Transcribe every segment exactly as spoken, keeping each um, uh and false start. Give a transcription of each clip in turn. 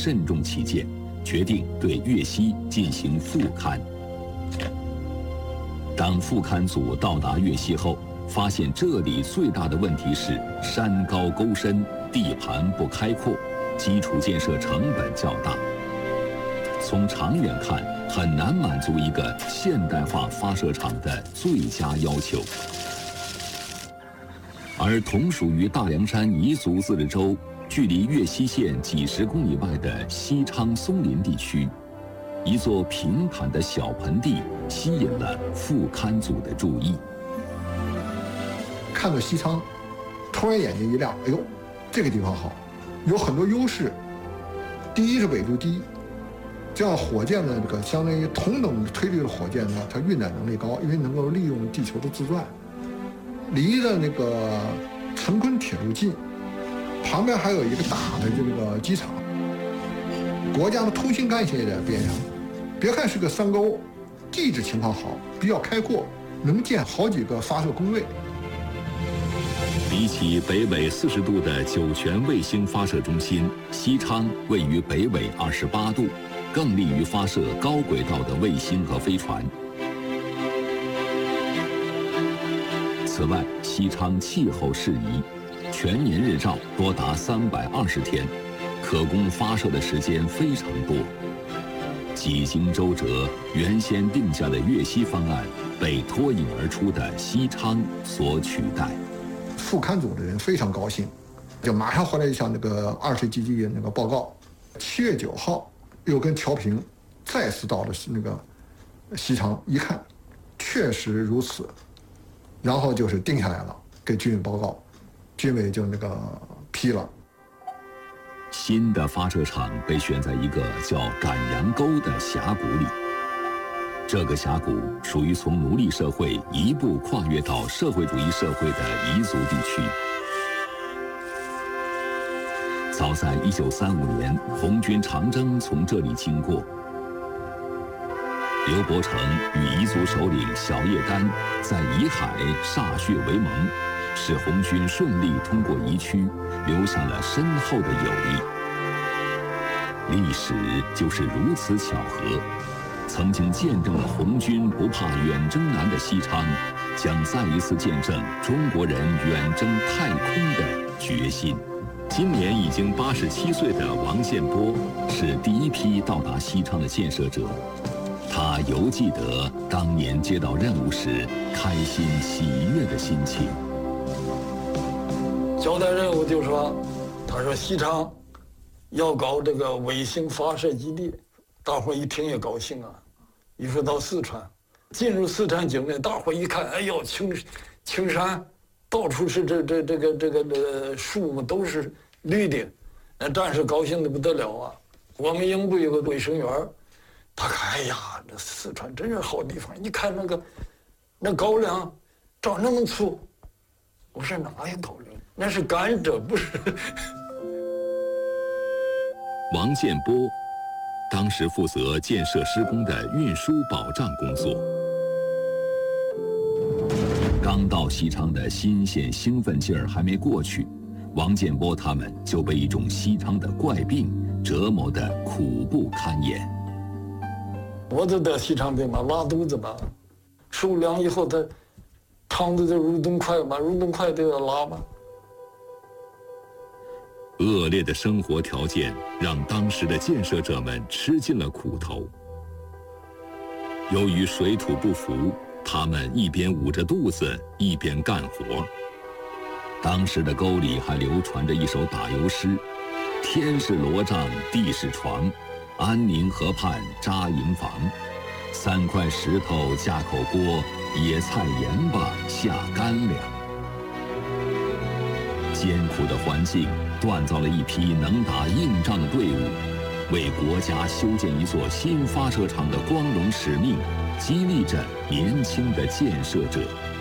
慎重起见，决定对粤西进行复勘。当复勘组到达粤西后，发现这里最大的问题是山高沟深，地盘不开阔，基础建设成本较大。从长远看，很难满足一个现代化发射场的最佳要求。而同属于大凉山彝族自治州，距离粤西县几十公里外的西昌松林地区，一座平坦的小盆地吸引了复勘组的注意。 看到西昌，突然眼睛一亮，哎呦，这个地方好，有很多优势。第一是纬度低，这样火箭的这个相当于同等推力的火箭呢，它运载能力高，因为能够利用地球的自转。离着那个陈昆铁路近，旁边还有一个大的这个机场，国家的通信干线也在边上。别看是个山沟，地质情况好，比较开阔，能建好几个发射工位。 比起北纬四十度的酒泉卫星发射中心，西昌位于北纬二十八度，更利于发射高轨道的卫星和飞船。此外，西昌气候适宜，全年日照多达三百二十天，可供发射的时间非常多。几经周折，原先定下的粤西方案被脱颖而出的西昌所取代。 复勘组的人非常高兴，就马上回来向那个二十基地那个报告。七月九号，又跟乔平再次到了那个西昌，一看，确实如此。然后就是定下来了，给军委报告，军委就那个批了。 新的发射场被选在一个叫赶羊沟的峡谷里。这个峡谷属于从奴隶社会一步跨越到社会主义社会的彝族地区。早在一九三五年，红军长征从这里经过。刘伯承与彝族首领小叶丹在彝海歃血为盟，使红军顺利通过彝区，留下了深厚的友谊。历史就是如此巧合，曾经见证了红军不怕远征难的西昌，将再一次见证中国人远征太空的决心。今年已经八十七岁的王建波是第一批到达西昌的建设者。他犹记得当年接到任务时开心喜悦的心情。 交代任务就说，他说西昌要搞这个卫星发射基地，大伙一听也高兴啊。一说到四川，进入四川境内，大伙一看，哎呦，青青山，到处是这这这个这个这树木都是绿的，那战士高兴的不得了啊。我们营部有个卫生员，他看，哎呀，这四川真是好地方。你看那个，那高粱长那么粗，我说哪有高粱？那是甘蔗，不是。 王建波当时负责建设施工的运输保障工作。刚到西昌的新鲜兴奋劲儿还没过去，王建波他们就被一种西昌的怪病折磨得苦不堪言。 我就得西昌病嘛，拉肚子嘛，受凉以后，他肠子就蠕动快嘛，蠕动快就要拉嘛。 恶劣的生活条件让当时的建设者们吃尽了苦头。由于水土不服，他们一边捂着肚子，一边干活。当时的沟里还流传着一首打油诗：天是罗帐，地是床，安宁河畔扎营房，三块石头架口锅，野菜盐巴下干粮。艰苦的环境锻造了一批能打硬仗的队伍，为国家修建一座新发射场的光荣使命激励着年轻的建设者。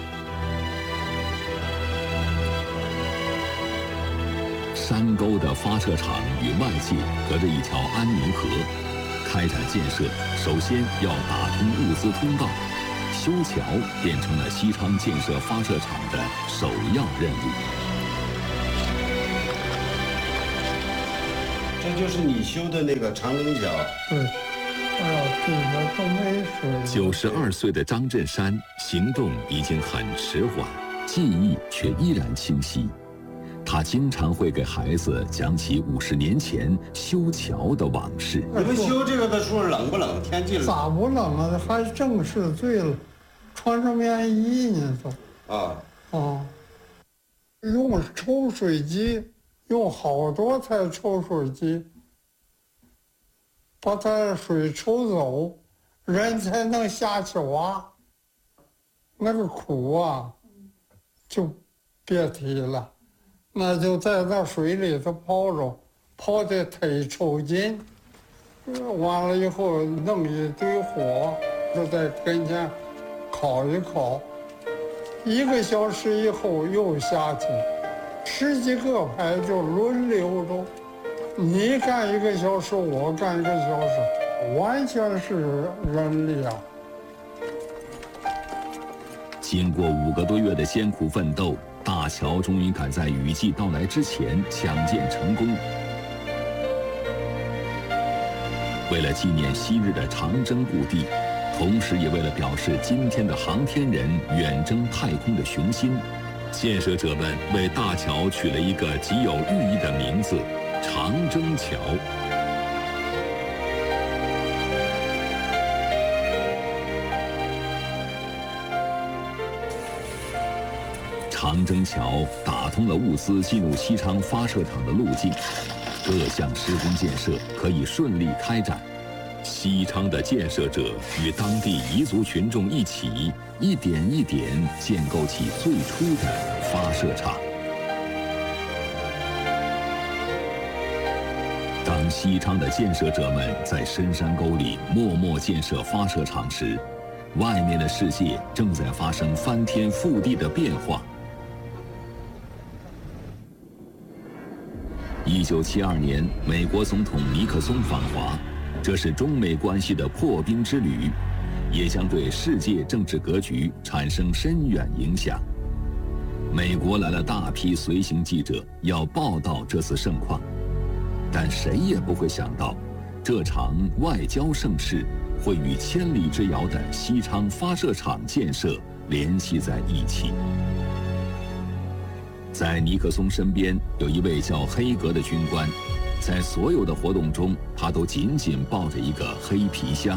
山沟的发射场与外界隔着一条安宁河，开展建设首先要打通物资通道，修桥变成了西昌建设发射场的首要任务。 这就是你修的那个长征桥。 对。哎呀，这个都没水。 九十二岁的张振山行动已经很迟缓，记忆却依然清晰。他经常会给孩子讲起五十年前修桥的往事。 你们修这个的时候冷不冷？天气冷？ 咋不冷啊？还正是最了，穿着棉衣呢都。 啊啊！用抽水机，用好多台抽水机，把它水抽走，人才能下去挖。那个苦啊，就别提了。那就在那水里头泡着，泡的忒抽筋，完了以后弄一堆火，就在跟前烤一烤，一个小时以后又下去，十几个排就轮流着，你干一个小时，我干一个小时，完全是人力啊。 经过五个多月的艰苦奋斗，大桥终于赶在雨季到来之前抢建成功。为了纪念昔日的长征故地，同时也为了表示今天的航天人远征太空的雄心，建设者们为大桥取了一个极有寓意的名字——长征桥。长征桥打通了物资进入西昌发射场的路径，各项施工建设可以顺利开展。西昌的建设者与当地彝族群众一起，一点一点建构起最初的发射场。当西昌的建设者们在深山沟里默默建设发射场时，外面的世界正在发生翻天覆地的变化。一九七二年，美国总统尼克松访华，这是中美关系的破冰之旅，也将对世界政治格局产生深远影响。美国来了大批随行记者，要报道这次盛况，但谁也不会想到，这场外交盛事会与千里之遥的西昌发射场建设联系在一起。在尼克松身边有一位叫黑格的军官，在所有的活动中，他都紧紧抱着一个黑皮箱。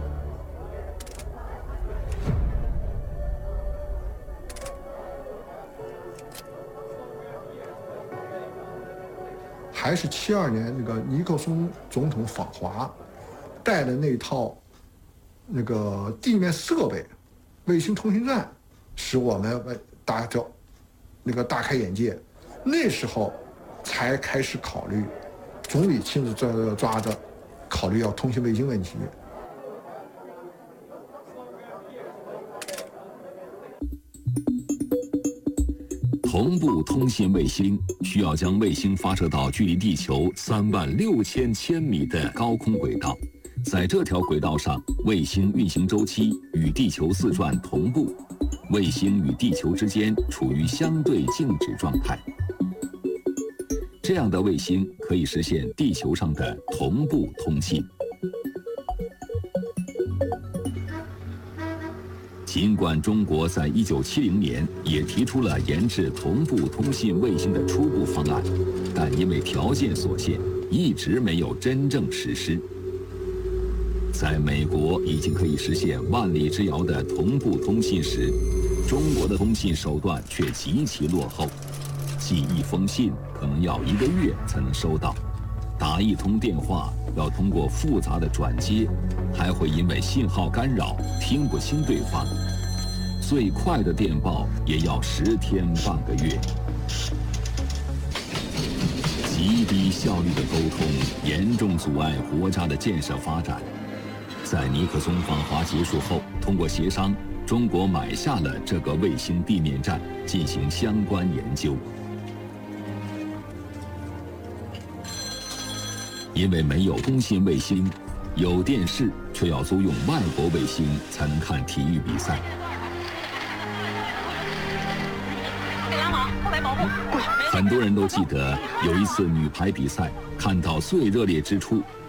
还是七二年那个尼克松总统访华，带的那套那个地面设备，卫星通讯站，使我们大家那个大开眼界。那时候才开始考虑，总理亲自抓抓着考虑要通信卫星问题。 同步通信卫星需要将卫星发射到距离地球三万六千千米的高空轨道，在这条轨道上，卫星运行周期与地球自转同步，卫星与地球之间处于相对静止状态。这样的卫星可以实现地球上的同步通信。尽管中国在一九七零年也提出了研制同步通信卫星的初步方案，但因为条件所限，一直没有真正实施。在美国已经可以实现万里之遥的同步通信时，中国的通信手段却极其落后。寄一封信可能要一个月才能收到，打一通电话要通过复杂的转接，还会因为信号干扰听不清对方。最快的电报也要十天半个月。极低效率的沟通严重阻碍国家的建设发展。在尼克松访华结束后，通过协商，中国买下了这个卫星地面站，进行相关研究。因为没有通信卫星，有电视却要租用外国卫星才能看体育比赛。很很多人都记得有一次女排比赛，看到最热烈之初